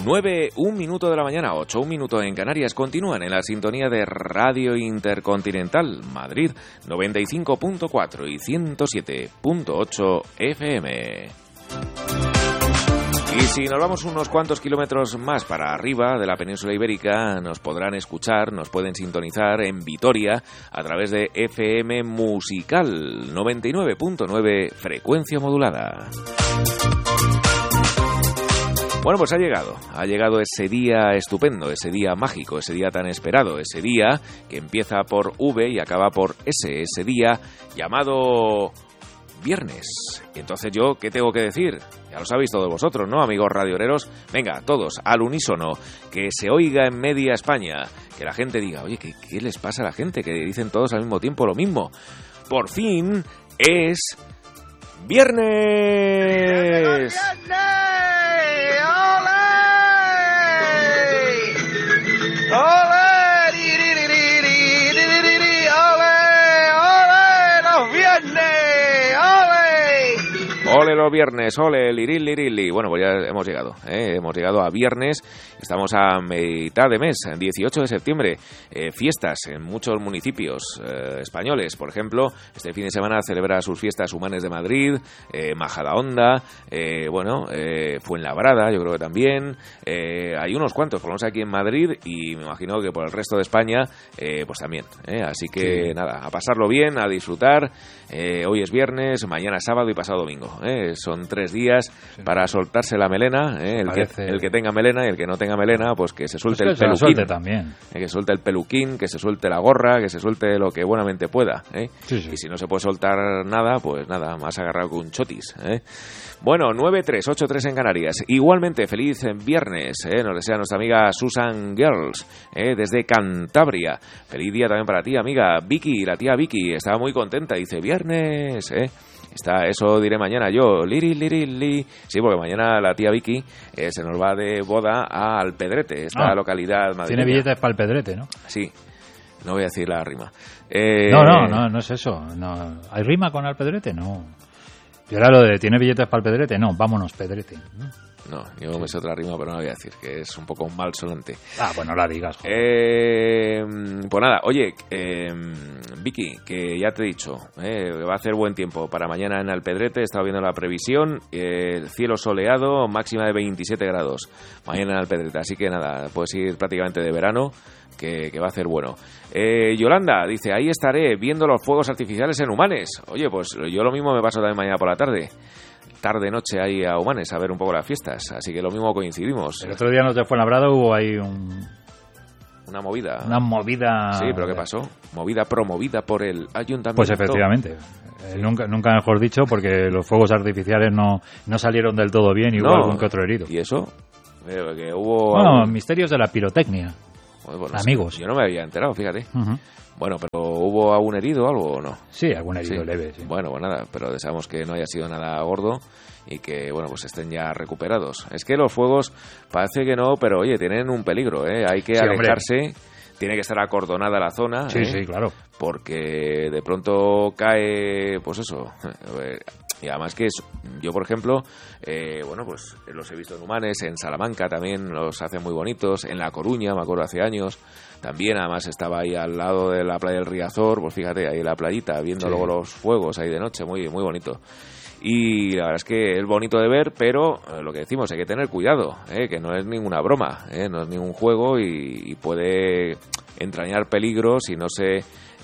9, 1 minuto de la mañana, 8, 1 minuto en Canarias. Continúan en la sintonía de Radio Intercontinental Madrid 95.4 y 107.8 FM. Y si nos vamos unos cuantos kilómetros más para arriba de la península ibérica, nos podrán escuchar, nos pueden sintonizar en Vitoria a través de FM Musical 99.9 frecuencia modulada. Bueno, pues ha llegado ese día estupendo, ese día mágico, ese día tan esperado, ese día que empieza por V y acaba por S, ese día llamado viernes. Y entonces yo, ¿qué tengo que decir? Ya lo sabéis todos vosotros, ¿no, amigos radioleros? Venga, todos, al unísono, que se oiga en media España, que la gente diga, oye, ¿qué les pasa a la gente? Que dicen todos al mismo tiempo lo mismo. Por fin es viernes. Ole los viernes, ole, lirili. Bueno, pues ya hemos llegado a viernes, estamos a mitad de mes, 18 de septiembre, fiestas en muchos municipios españoles. Por ejemplo, este fin de semana celebra sus fiestas Humanes de Madrid, Majadahonda, Fuenlabrada, yo creo que también, hay unos cuantos, por lo menos aquí en Madrid, y me imagino que por el resto de España, pues también, así que sí. Nada, a pasarlo bien, a disfrutar. Hoy es viernes, mañana sábado y pasado domingo. Son 3 días para soltarse la melena, el que tenga melena, y el que no tenga melena, pues que se suelte el peluquín también. Que suelte el peluquín, que se suelte la gorra, que se suelte lo que buenamente pueda, Sí. Y si no se puede soltar nada, pues nada, más agarrado que un chotis, Bueno, 9-3, 8-3 en Canarias. Igualmente, feliz viernes, nos desea nuestra amiga Susan Girls, desde Cantabria. Feliz día también para ti, amiga Vicky, la tía Vicky, estaba muy contenta, dice viernes, eso diré mañana yo, liri. Sí, porque mañana la tía Vicky se nos va de boda a Alpedrete, esta localidad madrileña. Tiene billetes para Alpedrete, ¿no? Sí, no voy a decir la rima. No es eso. No. ¿Hay rima con Alpedrete? No. Yo era lo de ¿tiene billetes para Alpedrete? No, vámonos, Pedrete. No, yo me sé otra rima, pero no la voy a decir, que es un poco un malsonante. Pues no la digas, joder. Pues nada, oye, Vicky, que ya te he dicho, va a hacer buen tiempo para mañana en Alpedrete, he estado viendo la previsión, el cielo soleado, máxima de 27 grados, mañana en Alpedrete, así que nada, puedes ir prácticamente de verano, que va a hacer bueno. Yolanda dice, ahí estaré viendo los fuegos artificiales en Humanes. Oye, pues yo lo mismo me paso también mañana por la tarde-noche ahí a Humanes a ver un poco las fiestas, así que lo mismo coincidimos. El otro día nos de Fuenlabrada hubo ahí una movida. Sí, pero ¿qué pasó? Movida promovida por el ayuntamiento. Pues efectivamente. Nunca mejor dicho, porque los fuegos artificiales no salieron del todo bien y hubo algún que otro herido. ¿Y eso? Que hubo... misterios de la pirotecnia. Bueno, amigos. Yo no me había enterado, fíjate. Uh-huh. Bueno, pero ¿hubo algún herido o algo o no? Sí, algún herido leve, sí. Bueno, pues nada, pero deseamos que no haya sido nada gordo y que, bueno, pues estén ya recuperados. Es que los fuegos parece que no, pero oye, tienen un peligro, Hay que alejarse, hombre. Tiene que estar acordonada la zona. Sí, claro. Porque de pronto cae, pues eso... Y además que yo, por ejemplo, pues los he visto en Humanes, en Salamanca también los hacen muy bonitos, en La Coruña, me acuerdo hace años, también además estaba ahí al lado de la playa del Riazor, pues fíjate, ahí en la playita, viendo luego los fuegos ahí de noche, muy, muy bonito. Y la verdad es que es bonito de ver, pero lo que decimos, hay que tener cuidado, que no es ninguna broma, no es ningún juego y puede entrañar peligros si no se...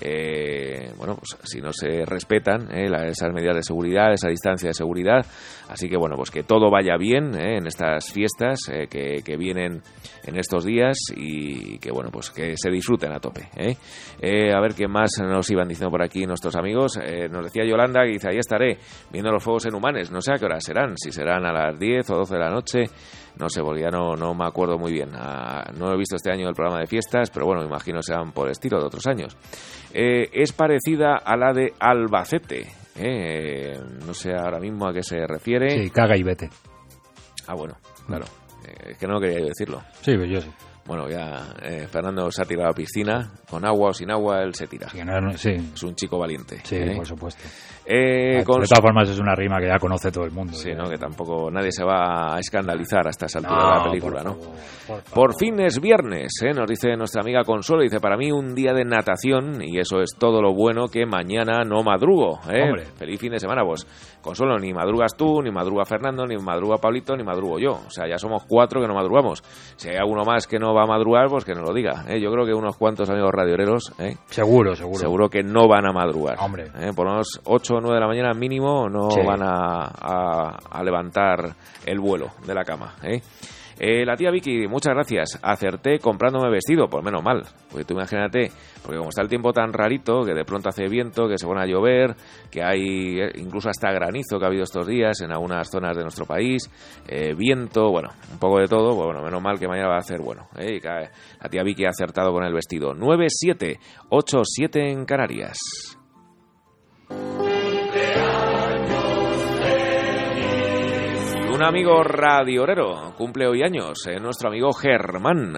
pues si no se respetan esas medidas de seguridad, esa distancia de seguridad, así que bueno, pues que todo vaya bien en estas fiestas que vienen en estos días y que bueno, pues que se disfruten a tope. A ver qué más nos iban diciendo por aquí nuestros amigos. Nos decía Yolanda que dice, ahí estaré viendo los fuegos en Humanes, no sé a qué hora serán, si serán a las 10 o 12 de la noche, no sé, porque ya no me acuerdo muy bien. No he visto este año el programa de fiestas, pero bueno, me imagino serán por estilo de otros años. Es parecida a la de Albacete. No sé ahora mismo a qué se refiere. Sí, caga y vete. Bueno, claro. Es que no quería yo decirlo. Sí, yo sí. Bueno, ya Fernando se ha tirado a la piscina, con agua o sin agua, él se tira. Sí. Es un chico valiente. Sí, por supuesto. De todas formas es una rima que ya conoce todo el mundo. Sí, ¿no? Que tampoco nadie se va a escandalizar a estas alturas de la película, ¿no? Por fin es viernes, nos dice nuestra amiga Consuelo, dice, para mí un día de natación y eso es todo lo bueno que mañana no madrugo. Feliz fin de semana, pues Consuelo, ni madrugas tú, ni madruga Fernando, ni madruga Pablito, ni madrugo yo. O sea, ya somos 4 que no madrugamos. Si hay alguno más que no va a madrugar, pues que nos lo diga. Yo creo que unos cuantos amigos radioreros seguro que no van a madrugar. Hombre. Por unos 8 o 9 de la mañana mínimo no van a levantar el vuelo de la cama. La tía Vicky, muchas gracias. Acerté comprándome vestido, pues menos mal. Porque tú imagínate, porque como está el tiempo tan rarito, que de pronto hace viento, que se pone a llover, que hay incluso hasta granizo que ha habido estos días en algunas zonas de nuestro país, viento, bueno, un poco de todo, pues bueno, menos mal que mañana va a hacer bueno. Y la tía Vicky ha acertado con el vestido. 9-7-8-7 en Canarias. Un amigo radiorero cumple hoy años, nuestro amigo Germán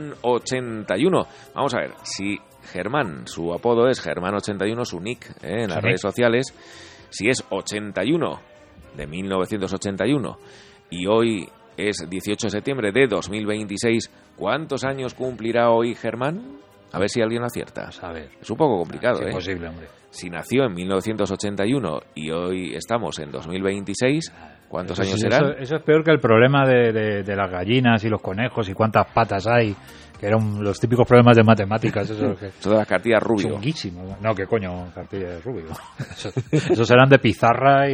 81. Vamos a ver, si Germán, su apodo es Germán 81, su nick en las redes sociales, si es 81 de 1981 y hoy es 18 de septiembre de 2026, ¿cuántos años cumplirá hoy Germán? A ver si alguien acierta. A ver. Es un poco complicado, es imposible, hombre. Si nació en 1981 y hoy estamos en 2026, ¿cuántos años serán? Eso es peor que el problema de las gallinas y los conejos y cuántas patas hay, que eran los típicos problemas de matemáticas. Eso de las cartillas Rubio. Chunguísimo. No, ¿qué coño cartillas de Rubio? Esos eran de pizarra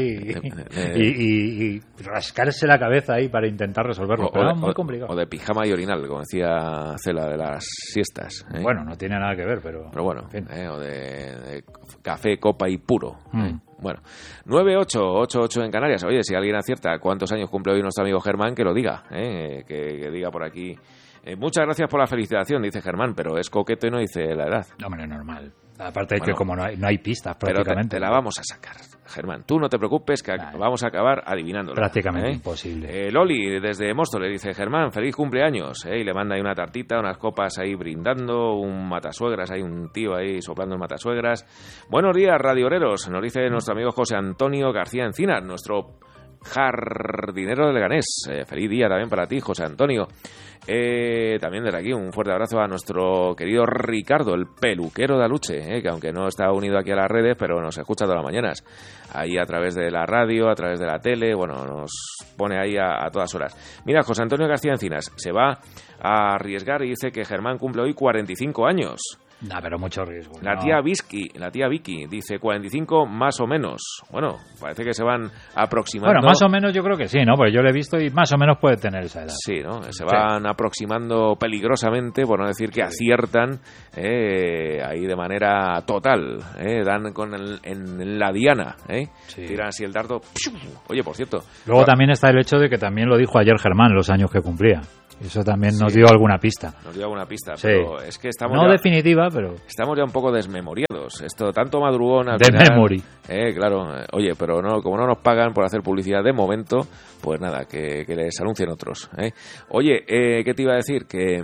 y rascarse la cabeza ahí para intentar resolverlo. Pero muy complicado. O de pijama y orinal, como decía Cela, de las siestas. Bueno, no tiene nada que ver, pero bueno, o de café, copa y puro. Bueno, 9-8-8-8 en Canarias. Oye, si alguien acierta cuántos años cumple hoy nuestro amigo Germán, que lo diga, que diga por aquí. Muchas gracias por la felicitación, dice Germán, pero es coqueto y no dice la edad. No, hombre, normal. Aparte de que como no hay pistas prácticamente. Pero te la vamos a sacar, Germán. Tú no te preocupes, que vamos a acabar adivinándolo. Prácticamente imposible. Loli, desde Móstoles, dice, Germán, feliz cumpleaños. Y le manda ahí una tartita, unas copas ahí brindando, un matasuegras, hay un tío ahí soplando el matasuegras. Buenos días, radioreros, nos dice nuestro amigo José Antonio García Encinas, nuestro jardinero de Leganés. Feliz día también para ti, José Antonio. También desde aquí un fuerte abrazo a nuestro querido Ricardo, el peluquero de Aluche, que aunque no está unido aquí a las redes, pero nos escucha todas las mañanas, ahí a través de la radio, a través de la tele, bueno, nos pone ahí a todas horas. Mira, José Antonio García Encinas se va a arriesgar y dice que Germán cumple hoy 45 años. No, pero mucho riesgo. La tía Vicky dice 45 más o menos. Bueno, parece que se van aproximando. Bueno, más o menos yo creo que sí, ¿no? Porque yo le he visto y más o menos puede tener esa edad. Sí, ¿no? Se van aproximando peligrosamente, por no decir que aciertan ahí de manera total. Dan en la diana, tiran así el dardo. Oye, por cierto. Luego también está el hecho de que también lo dijo ayer Germán, los años que cumplía. Eso también nos dio alguna pista. Pero es que estamos no definitiva, pero estamos ya un poco desmemoriados. Esto tanto madrugón al final, memory. Claro. Oye, pero no, como no nos pagan por hacer publicidad de momento, pues nada, que les anuncien otros. Oye, ¿qué te iba a decir? Que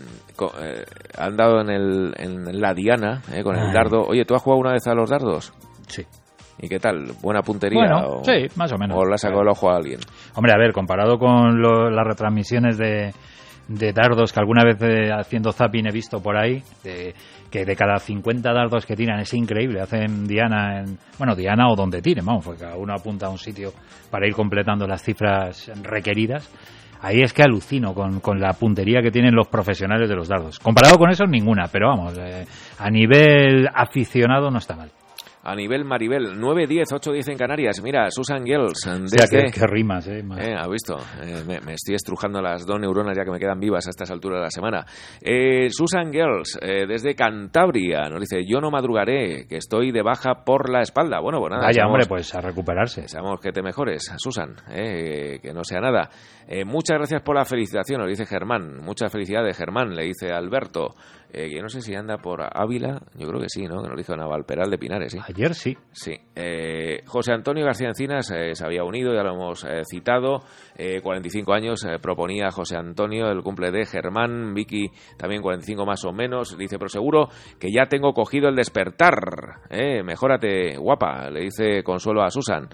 han dado en la diana con el dardo. Oye, ¿tú has jugado una vez a los dardos? Sí. ¿Y qué tal? ¿Buena puntería? Bueno, sí, más o menos. ¿O le ha sacado el ojo a alguien? Hombre, a ver, comparado con las retransmisiones de dardos que alguna vez haciendo zapping he visto por ahí, que de cada 50 dardos que tiran es increíble. Hacen diana diana o donde tiren, vamos, porque cada uno apunta a un sitio para ir completando las cifras requeridas. Ahí es que alucino con la puntería que tienen los profesionales de los dardos. Comparado con eso, ninguna, pero vamos, a nivel aficionado no está mal. A nivel Maribel, 9-10, 8-10 en Canarias. Mira, Susan Gels. Qué rimas, ¿Has visto? Me estoy estrujando las 2 neuronas ya que me quedan vivas a estas alturas de la semana. Susan Gels, desde Cantabria, nos dice, yo no madrugaré, que estoy de baja por la espalda. Bueno, pues nada. Vaya, hombre, pues a recuperarse. Deseamos que te mejores, Susan, que no sea nada. Muchas gracias por la felicitación, nos dice Germán. Muchas felicidades, Germán, le dice Alberto. Que no sé si anda por Ávila, yo creo que sí, ¿no? Que nos dijo Navalperal de Pinares, sí. Ayer sí. Sí. José Antonio García Encinas se había unido, ya lo hemos citado. 45 años, proponía José Antonio el cumple de Germán. Vicky también 45 más o menos. Dice, pero seguro que ya tengo cogido el despertar. Mejórate, guapa, le dice Consuelo a Susan.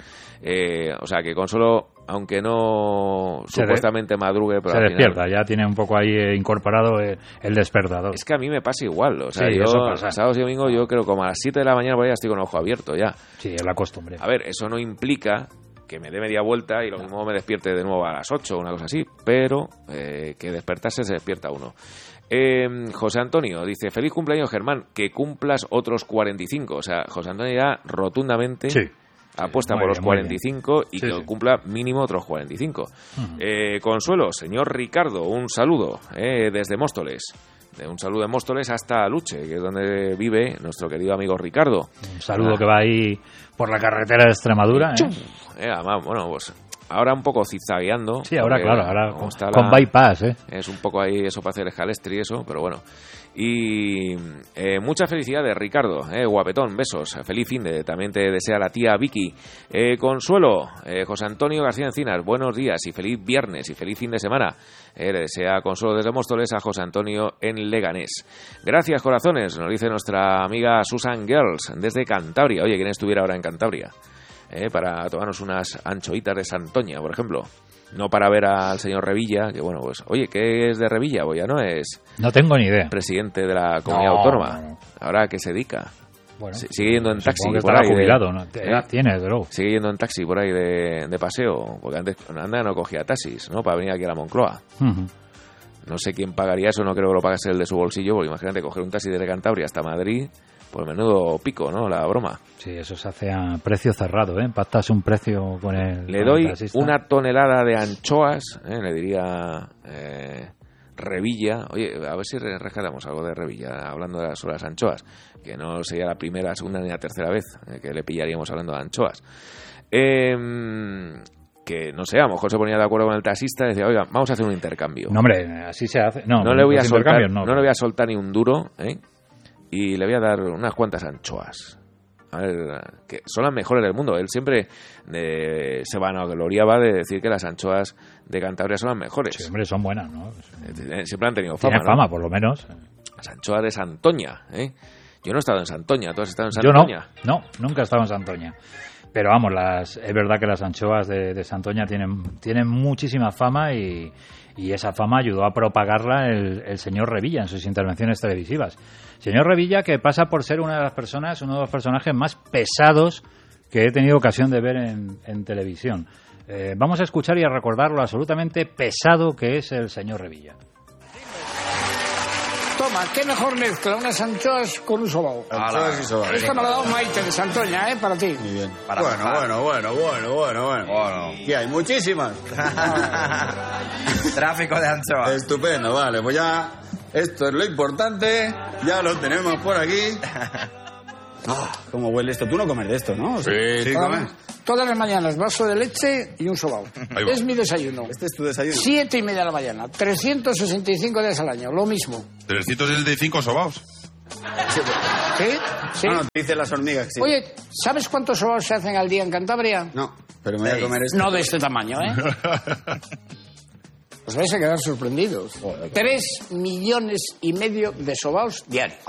O sea que Consuelo, aunque no supuestamente madrugue, pero se al despierta, final, ya tiene un poco ahí incorporado el despertador. es que a mí me pasa igual. O sea, Sí, yo eso pasa. sábados y domingo, yo creo como a las 7 de la mañana por ahí ya estoy con el ojo abierto ya. Sí, es la costumbre. A ver, eso no implica que me dé media vuelta y lo mismo me despierte de nuevo a las 8 o una cosa así, pero que despertarse se despierta uno. José Antonio dice, feliz cumpleaños Germán, que cumplas otros 45. O sea, José Antonio ya rotundamente Sí. apuesta Muy por los bien, muy 45 y Sí, que sí. cumpla mínimo otros 45. Consuelo, señor Ricardo, un saludo desde Móstoles. Un saludo de Móstoles hasta Luche, que es donde vive nuestro querido amigo Ricardo. Un saludo que va ahí por la carretera de Extremadura. Además, bueno, pues ahora un poco zigzagueando. Sí, ahora porque claro, ahora como está con bypass, es un poco ahí eso para hacer escalestri y eso, pero bueno. Y mucha felicidad de Ricardo, guapetón, besos, feliz fin de, también te desea la tía Vicky. Consuelo, José Antonio García Encinas, buenos días y feliz viernes y feliz fin de semana. Le desea Consuelo desde Móstoles a José Antonio en Leganés. Gracias, corazones, nos dice nuestra amiga Susan Girls desde Cantabria. Oye, ¿quién estuviera ahora en Cantabria? Para tomarnos unas anchoitas de Santoña, por ejemplo. No para ver al señor Revilla, que bueno, pues, oye, ¿qué es de Revilla? Pues ya no es No tengo ni idea. presidente de la comunidad No, autónoma. no. ¿Ahora a qué se dedica? Bueno, Sigue yendo en taxi supongo que por estará ahí jubilado, ¿no? Edad tiene, desde luego. Sigue yendo en taxi por ahí de paseo, porque antes no cogía taxis, ¿no? Para venir aquí a la Moncloa. Ujú. No sé quién pagaría eso, no creo que lo pagase el de su bolsillo, porque imagínate coger un taxi desde Cantabria hasta Madrid, pues menudo pico, ¿no? La broma. Sí, eso se hace a precio cerrado, ¿eh? Pactas un precio con el Le con doy el taxista. una tonelada de anchoas, le diría Revilla. Oye, a ver si rescatamos algo de Revilla, hablando de las anchoas, que no sería la primera, segunda ni la tercera vez que le pillaríamos hablando de anchoas. Que no sé, a lo mejor se ponía de acuerdo con el taxista y decía, oiga, vamos a hacer un intercambio. No, hombre, así se hace. No No le voy a los soltar, intercambios no le voy a soltar ni un duro, y le voy a dar unas cuantas anchoas. A ver, que son las mejores del mundo. Él siempre se vanagloriaba de decir que las anchoas de Cantabria son las mejores. Sí, hombre, son buenas, ¿no? Siempre han tenido fama, Tienen ¿no? fama, por lo menos. Las anchoas de Santoña, Yo no he estado en Santoña, ¿tú has estado en Yo Santoña? no, nunca he estado en Santoña. Pero vamos, es verdad que las anchoas de Santoña tienen muchísima fama y esa fama ayudó a propagarla el señor Revilla en sus intervenciones televisivas. Señor Revilla, que pasa por ser uno de los personajes más pesados que he tenido ocasión de ver en televisión. Vamos a escuchar y a recordar lo absolutamente pesado que es el señor Revilla. Toma, qué mejor mezcla, unas anchoas con un sobao. Anchoas y sobao. Esto me lo ha dado Maite de Santoña, para ti. Muy bien. Para Bueno. ¿Qué hay? ¿Muchísimas? Tráfico de anchoas. Estupendo, vale. Pues ya, esto es lo importante. Ya lo tenemos por aquí. ¿Cómo huele esto? Tú no comes de esto, ¿no? Sí, comes. Todas las mañanas vaso de leche y un sobao. Es mi desayuno. Este es tu desayuno. 7:30 de la mañana, 365 días al año, lo mismo. 365 sobaos. ¿Sí? ¿Sí? No, te dicen las hormigas que sí. Oye, ¿sabes cuántos sobaos se hacen al día en Cantabria? No, pero me voy a comer esto. No de este tamaño, Os vais a quedar sorprendidos. 3,5 millones de sobaos diarios.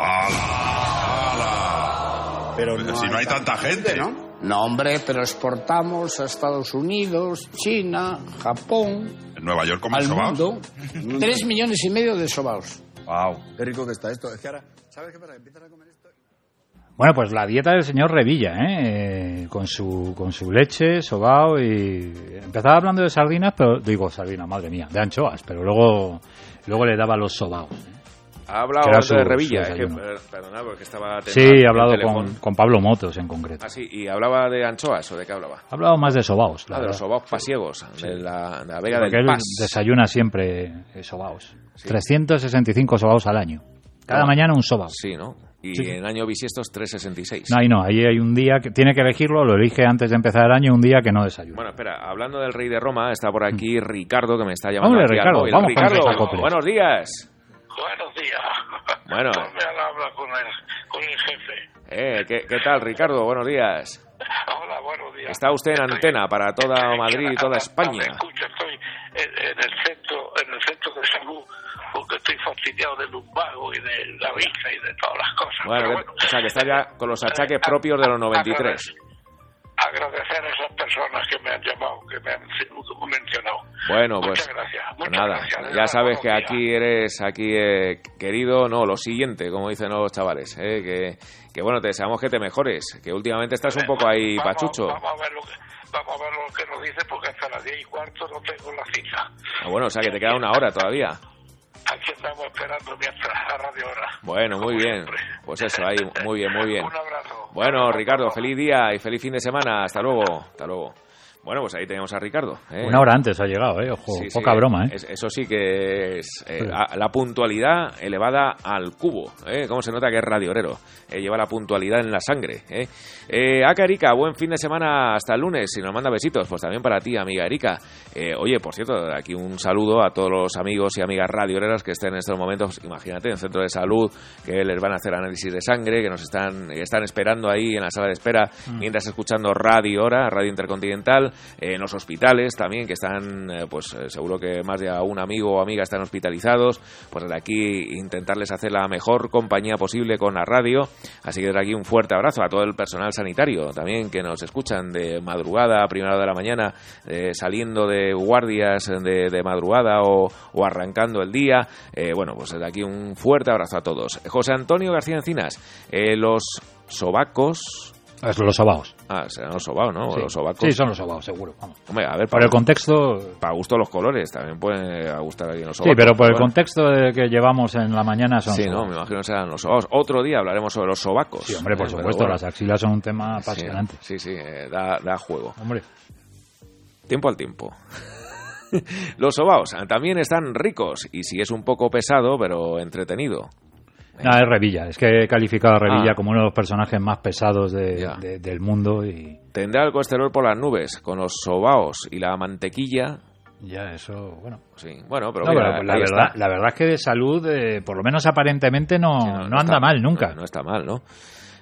Pero Si no hay tanta gente. ¿no? No, hombre, pero exportamos a Estados Unidos, China, Japón, En Nueva York comen al sobaos. mundo. 3,5 millones de sobaos. Wow. Qué rico que está esto. Es que ahora, ¿sabes qué pasa? Empiezas a comer esto. Bueno, pues la dieta del señor Revilla, con su leche, sobao y... Empezaba hablando de sardinas, pero... Digo, sardinas, madre mía, de anchoas, pero luego le daba los sobaos. Ha hablado Que era de su Revilla, desayuno. perdonad, porque estaba... Sí, he hablado con Pablo Motos en concreto. Ah, sí, ¿y hablaba de anchoas o de qué hablaba? Ha hablado más de sobaos, la De los verdad. sobaos pasiegos, de la Vega Porque del él Pas. desayuna siempre sobaos. Sí. 365 sobaos al año. Cada mañana un sobao. Sí, ¿no? Y Sí. en año bisiestos 366. No, ahí hay un día que tiene que elegirlo, lo elige antes de empezar el año, un día que no desayuna. Bueno, espera, hablando del rey de Roma, está por aquí Ricardo, que me está llamando. Hombre, aquí al Ricardo, móvil. vamos con Ricardo, esos acoples. buenos días. Buenos días. Bueno. Ponme al habla con el jefe. ¿Qué tal, Ricardo? Buenos días. Hola, buenos días. Está usted en antena para toda Madrid y toda España. No me escucha, estoy en el centro de salud, porque estoy fastidiado del lumbago y de la vista y de todas las cosas. Bueno, o sea, que está ya con los achaques propios de los 93. Agradecer a esas personas que me han llamado, que me han mencionado. Bueno, muchas pues gracias. Muchas nada, gracias. ya sabes que aquí eres querido, no, lo siguiente, como dicen los chavales, que bueno, te deseamos que te mejores, que últimamente estás un poco ahí pachucho. Vamos a ver lo que nos dice, porque hasta las 10:15 no tengo la cita. Bueno, o sea que te queda una hora todavía. Aquí estamos esperando mientras la radio hora. Bueno, muy bien. Pues eso, ahí, muy bien, muy bien. Un abrazo. Bueno, Ricardo, feliz día y feliz fin de semana. Hasta luego. Hasta luego. Bueno, pues ahí tenemos a Ricardo. Una hora antes ha llegado, ojo, sí, poca broma, Eso sí que es la puntualidad elevada al cubo, Cómo se nota que es radiorero, lleva la puntualidad en la sangre, Aka Erika, buen fin de semana hasta el lunes, si nos manda besitos, pues también para ti, amiga Erika. Oye, por cierto, aquí un saludo a todos los amigos y amigas radioreras que estén en estos momentos, imagínate, en el centro de salud, que les van a hacer análisis de sangre, que nos están esperando ahí en la sala de espera, mientras escuchando Radio Hora, Radio Intercontinental, en los hospitales también, que están, seguro que más de un amigo o amiga están hospitalizados, pues desde aquí intentarles hacer la mejor compañía posible con la radio, así que desde aquí un fuerte abrazo a todo el personal sanitario también que nos escuchan de madrugada, a primera hora de la mañana, saliendo de guardias de madrugada o arrancando el día, bueno, pues desde aquí un fuerte abrazo a todos. José Antonio García Encinas, los sobacos... Los sobaos. Serán los sobaos, ¿no? Sí. Los sobacos. Sí, son los sobaos, seguro. Vamos. Hombre, a ver, para el contexto... Para gusto los colores, también pueden gustar aquí los sobacos. Sí, pero por el contexto que llevamos en la mañana son sobaos. Sí, me imagino que serán los sobaos. Otro día hablaremos sobre los sobacos. Sí, hombre, por supuesto, bueno, las axilas son un tema apasionante. Sí, da juego. Hombre. Tiempo al tiempo. Los sobaos también están ricos, y sí es un poco pesado, pero entretenido. No, es Revilla. Es que he calificado a Revilla como uno de los personajes más pesados del mundo. Y tendrá el colesterol por las nubes, con los sobaos y la mantequilla. Ya, eso, bueno. Sí, bueno, pero, no, mira, pero la verdad es que de salud, por lo menos aparentemente, no anda mal nunca. No está mal, ¿no?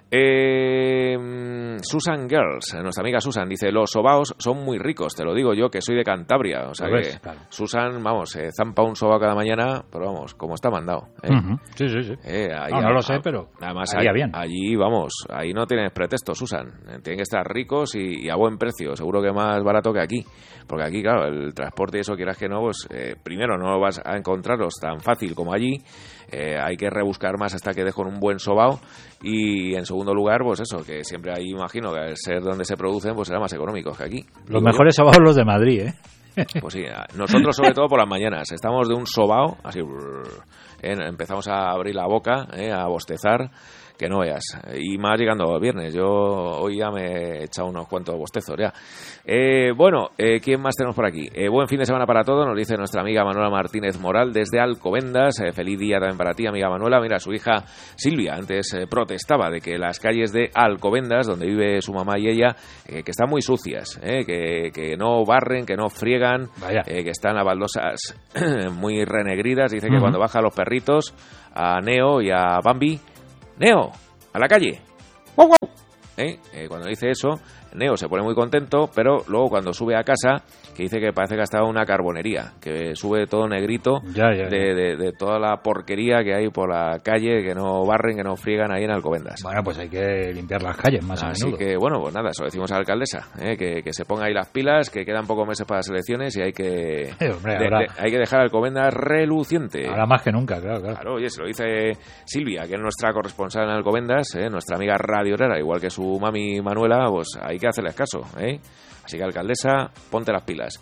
Susan Girls, nuestra amiga Susan, dice: los sobaos son muy ricos, te lo digo yo que soy de Cantabria, o sea que claro. Susan, vamos, zampa un sobao cada mañana, pero vamos, como está mandado, Sí. Ahí, no lo sé, pero además bien. Allí, vamos, ahí no tienes pretexto, Susan, tienen que estar ricos y a buen precio, seguro que más barato que aquí, porque aquí, claro, el transporte y eso, quieras que no, pues primero no vas a encontrarlos tan fácil como allí, hay que rebuscar más hasta que dejen un buen sobao, y en segundo lugar, pues eso, que siempre ahí imagino que al ser donde se producen, pues serán más económicos que aquí. Los mejores sobaos los de Madrid, Pues sí, nosotros sobre todo por las mañanas, estamos de un sobao, así, empezamos a abrir la boca, a bostezar, que no veas, y más llegando viernes, yo hoy ya me he echado unos cuantos bostezos ya. Bueno, ¿quién más tenemos por aquí? Buen fin de semana para todos, nos dice nuestra amiga Manuela Martínez Moral desde Alcobendas, feliz día también para ti, amiga Manuela. Mira, su hija Silvia antes protestaba de que las calles de Alcobendas, donde vive su mamá y ella, que están muy sucias, que no barren, que no friegan, que están las baldosas muy renegridas, dice que cuando baja a los perritos, a Neo y a Bambi, Neo, a la calle. ¡Wow, wow! Cuando dice eso, Neo se pone muy contento, pero luego cuando sube a casa, que dice que parece que ha estado en una carbonería, que sube todo negrito de toda la porquería que hay por la calle, que no barren, que no friegan ahí en Alcobendas. Bueno, pues hay que limpiar las calles más a menudo. Así que, bueno, pues nada, eso le decimos a la alcaldesa, que se ponga ahí las pilas, que quedan pocos meses para las elecciones y hay que hay que dejar Alcobendas reluciente. Ahora más que nunca, claro. Claro, oye, se lo dice Silvia, que es nuestra corresponsal en Alcobendas, nuestra amiga radiorera, igual que su mami Manuela, pues hay que hacerles caso, Así que, alcaldesa, ponte las pilas.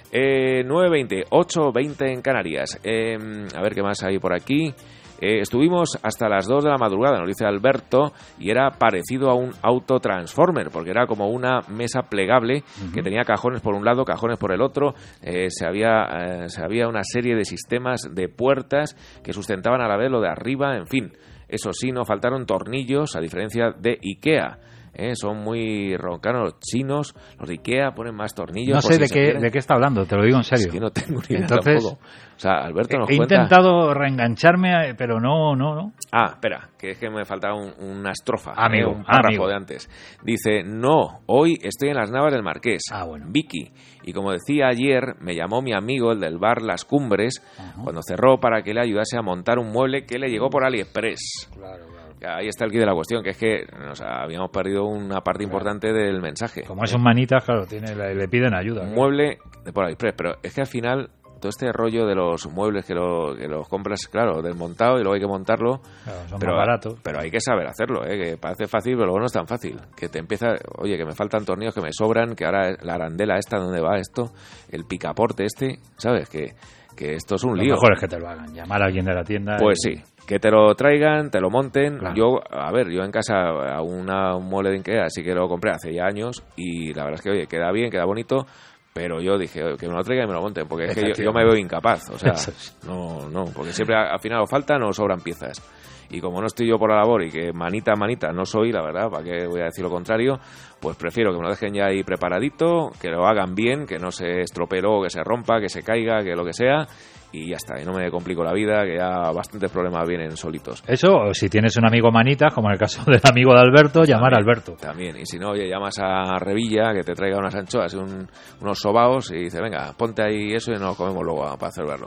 9:20, 8:20 en Canarias. A ver qué más hay por aquí. Estuvimos hasta las 2 de la madrugada, nos dice Alberto, y era parecido a un autotransformer, porque era como una mesa plegable que tenía cajones por un lado, cajones por el otro. Se había una serie de sistemas de puertas que sustentaban a la vez lo de arriba, en fin. Eso sí, no faltaron tornillos, a diferencia de IKEA. Son muy roncanos los chinos, los de Ikea ponen más tornillos. No sé de qué está hablando, te lo digo en serio. Es que no tengo ni idea. Entonces, tampoco. O sea, Alberto nos he cuenta... intentado reengancharme, pero no. Ah, espera, que es que me faltaba una estrofa, amigo, un párrafo amigo. de antes. Dice, no, hoy estoy en las Navas del Marqués, bueno. Vicky. Y como decía ayer, me llamó mi amigo, el del bar Las Cumbres, cuando cerró para que le ayudase a montar un mueble que le llegó por AliExpress. Claro. Ahí está el quid de la cuestión, que es que habíamos perdido una parte importante del mensaje. Como es un manitas, claro, le piden ayuda. Un mueble de por AliExpress, pero es que al final todo este rollo de los muebles que los compras, claro, desmontado y luego hay que montarlo, claro, son pero, más baratos. Pero hay que saber hacerlo, que parece fácil, pero luego no es tan fácil. Que te empieza, oye, que me faltan tornillos que me sobran, que ahora la arandela esta, ¿dónde va esto? El picaporte este, ¿sabes? Que esto es un lío. Lo mejor es que te lo hagan, llamar a alguien de la tienda. Pues sí, que te lo traigan, te lo monten. Claro. Yo en casa a un mueble de Ikea sí que lo compré hace ya años y la verdad es que, oye, queda bien, queda bonito, pero yo dije, oye, que me lo traigan y me lo monten, porque es que yo me veo incapaz, o sea, no, porque siempre al final o faltan o sobran piezas. Y como no estoy yo por la labor y que manita no soy, la verdad, ¿para qué voy a decir lo contrario? Pues prefiero que me lo dejen ya ahí preparadito, que lo hagan bien, que no se estropee luego, que se rompa, que se caiga, que lo que sea, y ya está, y no me complico la vida, que ya bastantes problemas vienen solitos. Eso, o si tienes un amigo manitas, como en el caso del amigo de Alberto, llamar a Alberto. También, y si no, oye, llamas a Revilla, que te traiga unas anchoas y unos sobaos, y dice, venga, ponte ahí eso y nos lo comemos luego para celebrarlo.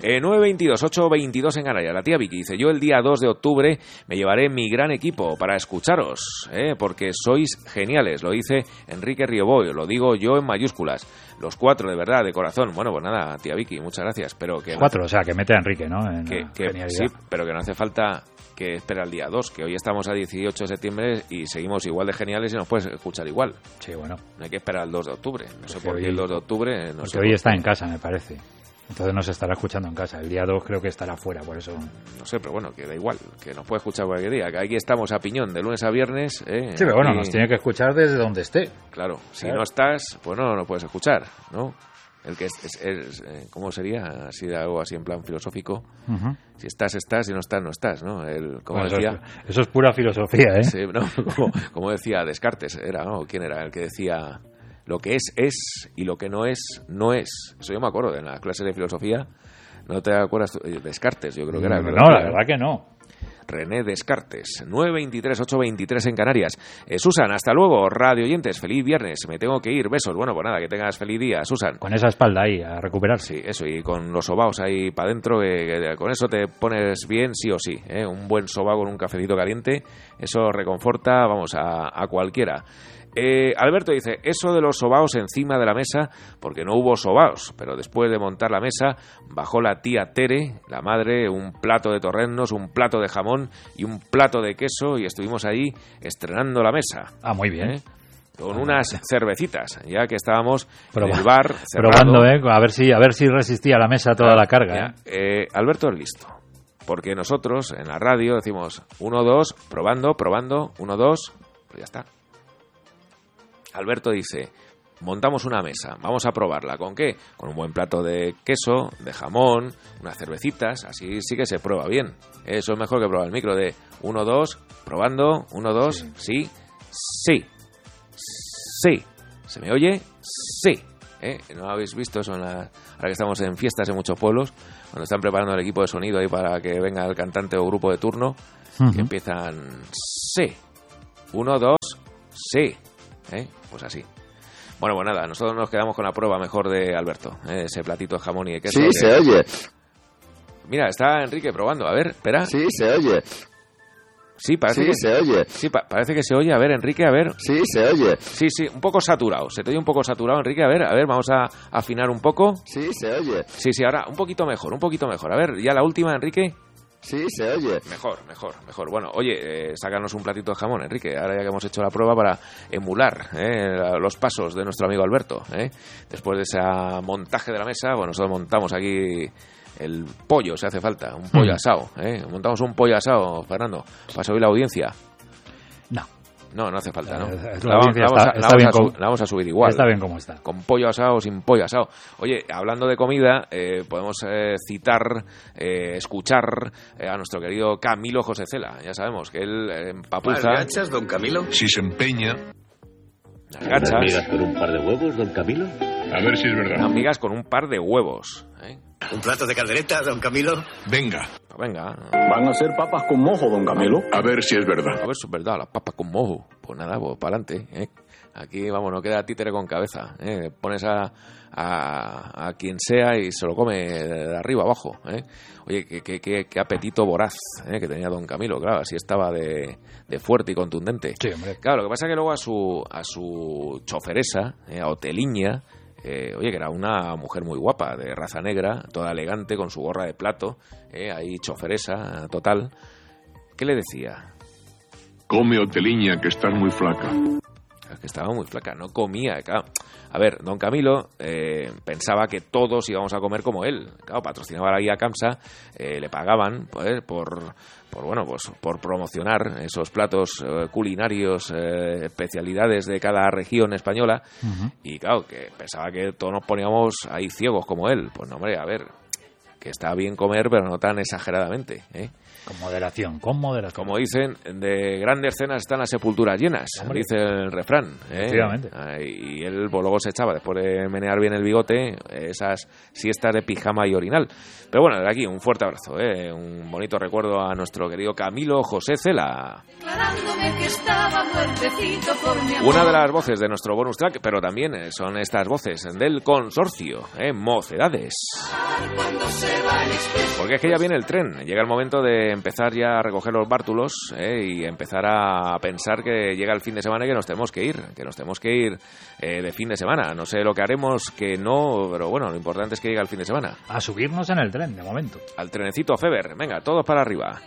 9:22, 8:22 en Canarias. La tía Vicky dice, yo el día 2 de octubre me llevaré mi gran equipo para escucharos, porque sois geniales, lo dice Enrique Rioboy, lo digo yo en mayúsculas. Los 4, de verdad, de corazón. Bueno, pues nada, tía Vicky, muchas gracias. Pero que 4, o sea, que mete a Enrique, ¿no? Sí, pero que no hace falta que espera el día 2, que hoy estamos a 18 de septiembre y seguimos igual de geniales y nos puedes escuchar igual. Sí, bueno. No hay que esperar el 2 de octubre. No sé por qué el 2 de octubre. No sé hoy está en casa, me parece. Entonces nos estará escuchando en casa. El día 2 creo que estará fuera, por eso... No sé, pero bueno, que da igual, que nos puede escuchar cualquier día. Que aquí estamos a piñón, de lunes a viernes. Sí, pero bueno, nos tiene que escuchar desde donde esté. Claro, si no estás, pues no puedes escuchar, ¿no? El que ¿cómo sería? Así de algo así en plan filosófico. Uh-huh. Si estás, si no estás, no estás, ¿no? Como decía... Eso es pura filosofía, ¿eh? Sí, ¿no? como decía Descartes, era, ¿no? ¿Quién era el que decía... Lo que es y lo que no es, no es? Eso yo me acuerdo de las clases de filosofía. ¿No te acuerdas? Descartes, yo creo que era. No, la verdad que no. René Descartes. 9:23, 8:23 en Canarias. Susan, hasta luego. Radio oyentes, feliz viernes. Me tengo que ir. Besos. Bueno, pues nada, que tengas feliz día, Susan. Con esa espalda ahí, a recuperarse. Sí, eso, y con los sobaos ahí para adentro, que con eso te pones bien sí o sí. Un buen sobao con un cafecito caliente, eso reconforta, vamos, a cualquiera. Alberto dice, eso de los sobaos encima de la mesa, porque no hubo sobaos, pero después de montar la mesa, bajó la tía Tere, la madre, un plato de torrenos, un plato de jamón y un plato de queso, y estuvimos ahí estrenando la mesa. Ah, muy bien. Con unas cervecitas, ya que estábamos en el bar cerrado. Probando, a ver si resistía la mesa toda la carga. Alberto es listo, porque nosotros en la radio decimos 1, 2, probando, 1, 2, pues ya está. Alberto dice, montamos una mesa, vamos a probarla. ¿Con qué? Con un buen plato de queso, de jamón, unas cervecitas, así sí que se prueba bien. Eso es mejor que probar el micro de 1, 2, probando, 1, 2, sí. ¿Se me oye? Sí. ¿No habéis visto eso ahora que estamos en fiestas en muchos pueblos, cuando están preparando el equipo de sonido ahí para que venga el cantante o grupo de turno, que empiezan sí, 1, 2, sí. Pues así. Bueno, pues nada, nosotros nos quedamos con la prueba mejor de Alberto, ese platito de jamón y de queso. Sí, se oye. Mira, está Enrique probando, a ver, espera. Sí, se oye. Sí, parece que se oye. Sí, parece que se oye. A ver, Enrique, a ver. Sí, se oye. Sí, un poco saturado. Se te oye un poco saturado, Enrique. A ver, vamos a afinar un poco. Sí, se oye. Sí, ahora un poquito mejor. A ver, ya la última, Enrique. Sí, se oye. Mejor. Bueno, oye, sácanos un platito de jamón, Enrique, ahora ya que hemos hecho la prueba para emular los pasos de nuestro amigo Alberto. Después de ese montaje de la mesa, bueno, nosotros montamos aquí el pollo, si hace falta, un pollo asado. Montamos un pollo asado, Fernando, para subir la audiencia. No. No, no hace falta, ¿no? La vamos a subir igual. Está bien como está. Con pollo asado, sin pollo asado. Oye, hablando de comida, podemos citar, escuchar a nuestro querido Camilo José Cela. Ya sabemos que él empapuza... ¿Las gachas, don Camilo? Si se empeña. Las gachas. ¿Unas migas con un par de huevos, don Camilo? A ver si es verdad. Unas migas con un par de huevos. ¿Un plato de caldereta, don Camilo? Venga. Venga. Van a ser papas con mojo, don Camilo. A ver si es verdad. A ver si es verdad, las papas con mojo. Pues nada, pues para adelante. Aquí, vamos, no queda títere con cabeza. Pones a quien sea y se lo come de arriba abajo. Oye, qué apetito voraz que tenía don Camilo. Claro, así estaba de fuerte y contundente. Sí, hombre. Claro, lo que pasa es que luego a su choferesa, a Oteliña, oye, que era una mujer muy guapa, de raza negra, toda elegante, con su gorra de plato, ahí choferesa total. ¿Qué le decía? Come, Oteliña, que estás muy flaca. Es que estaba muy flaca, no comía, claro. A ver, don Camilo pensaba que todos íbamos a comer como él. Claro, patrocinaba la guía Camsa, le pagaban pues, por promocionar esos platos culinarios, especialidades de cada región española. Uh-huh. Y claro, que pensaba que todos nos poníamos ahí ciegos como él. Pues no, hombre, a ver, que está bien comer, pero no tan exageradamente, Con moderación, con moderación. Como dicen, de grandes cenas están las sepulturas llenas, hombre, dice el refrán. Efectivamente. Y él pues, luego se echaba, después de menear bien el bigote, esas siestas de pijama y orinal. Pero bueno, de aquí un fuerte abrazo, un bonito recuerdo a nuestro querido Camilo José Cela. Una de las voces de nuestro bonus track, pero también son estas voces del consorcio, Mocedades. Porque es que ya viene el tren, llega el momento de empezar ya a recoger los bártulos y empezar a pensar que llega el fin de semana y que nos tenemos que ir de fin de semana. No sé lo que haremos, que no, pero bueno, lo importante es que llegue el fin de semana. A subirnos en el tren, de momento. Al trenecito Feber, venga, todos para arriba.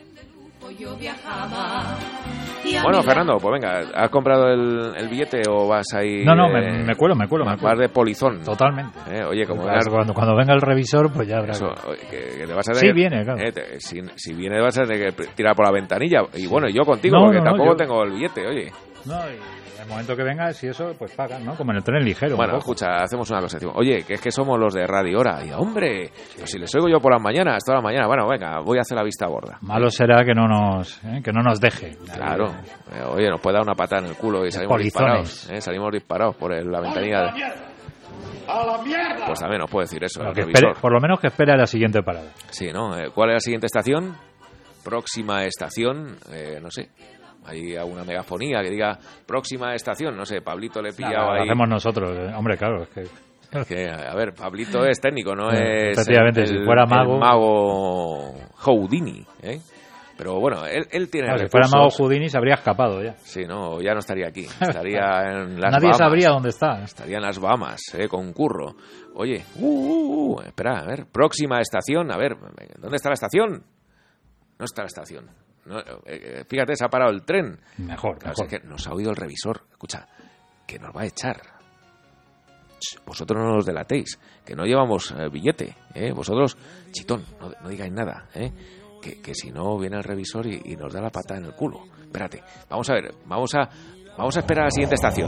Bueno, Fernando, pues venga, ¿has comprado el billete o vas ahí? No, me cuelo. Vas de polizón. Totalmente. Oye, como cuando venga el revisor, pues ya habrá. Eso, que te vas a sí, viene, claro. Si viene, vas a tener que tirar por la ventanilla. Y bueno, yo contigo, porque tampoco tengo el billete, oye. No, y el momento que venga, si eso, pues pagan, ¿no? Como en el tren ligero. Bueno, escucha, hacemos una cosa. Oye, que es que somos los de Radio Hora. Y hombre, pues si les oigo yo por las mañanas, toda la mañana, bueno, venga, voy a hacer la vista gorda. Malo será que no nos deje. Claro. Oye, nos puede dar una patada en el culo y salimos disparados. Salimos disparados por la ventanilla. ¡A la mierda! Pues también nos puede decir eso. Por lo menos que espere a la siguiente parada. Sí, ¿no? ¿Cuál es la siguiente estación? Próxima estación, no sé. Hay alguna megafonía que diga próxima estación, no sé, Pablito le pillaba ahí. Lo hacemos nosotros, hombre, claro, es que a ver, Pablito es técnico, no es efectivamente, si fuera mago, el mago Houdini, pero bueno, él tiene recursos. Si fuera mago Houdini se habría escapado ya. Sí, no, ya no estaría aquí, estaría en las Nadie Bahamas. Sabría dónde está. Estaría en las Bahamas, con Curro. Oye, espera, a ver, próxima estación, a ver, ¿dónde está la estación? No está la estación. No, fíjate, se ha parado el tren. Mejor. Es que nos ha oído el revisor. Escucha, que nos va a echar. Vosotros no nos delatéis, que no llevamos billete. Vosotros, chitón, no digáis nada. Que si no viene el revisor y nos da la patada en el culo. Espérate, vamos a ver, vamos a esperar a la siguiente estación.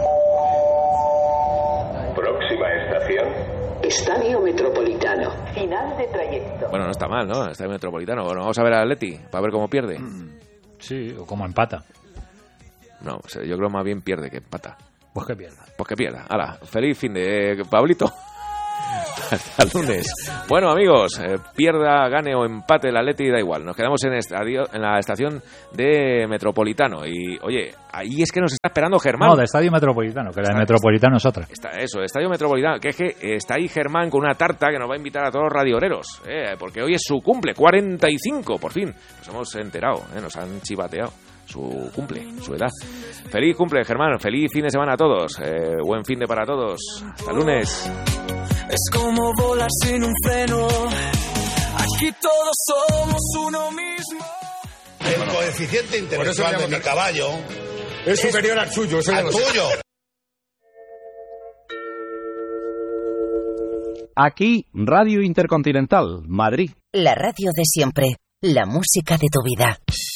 Próxima estación. Estadio Metropolitano. Final de trayecto. Bueno, no está mal, ¿no? Estadio Metropolitano. Bueno, vamos a ver a Atleti para ver cómo pierde. Sí, o cómo empata. No, yo creo más bien pierde que empata. Pues que pierda. Hala, feliz fin de Pablito. Hasta el lunes. Bueno, amigos, pierda, gane o empate el Atleti, da igual. Nos quedamos en la estación de Metropolitano. Y, oye, ahí es que nos está esperando Germán. No, de Estadio Metropolitano, que la de Metropolitano es otra. Estadio Metropolitano, que es que está ahí Germán con una tarta que nos va a invitar a todos los radioreros, porque hoy es su cumple, 45, por fin. Nos hemos enterado, nos han chivateado. Su cumple, su edad. Feliz cumple, Germán. Feliz fin de semana a todos. Buen fin de para todos. Hasta el lunes. Es como volar sin un freno. Aquí todos somos uno mismo. El coeficiente intelectual de mi caballo es superior al suyo. Al tuyo. Aquí, Radio Intercontinental, Madrid. La radio de siempre. La música de tu vida.